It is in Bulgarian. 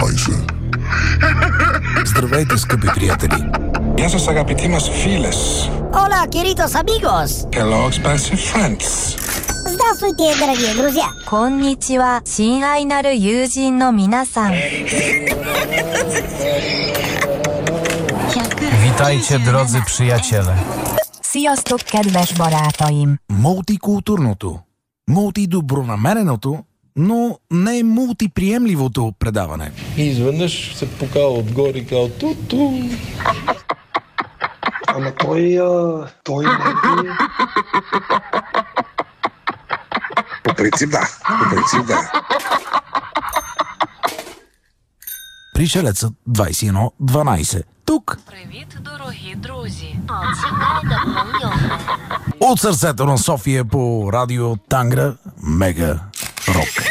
12. Здравейте, скъпи приятели! Γεια σας αγαπητοί μας φίλες. Hola, queridos amigos! Hello expensive friends. Здравствуйте, дорогие друзья! こんにちは、親愛なる友人の皆さん。 Witajcie, drodzy przyjaciele. Sziasztok, kedves barátaim! Мултикултурното, мултидобронамереното, но не мултиприемливото предаване. И изведнъж се покава отгоре и казва ту-ту. Ама той не е... По принцип да. Пришелецът 2112. Тук. Привіт, дорогі друзі! От сърцето на София по радио Тангра Мега Рок.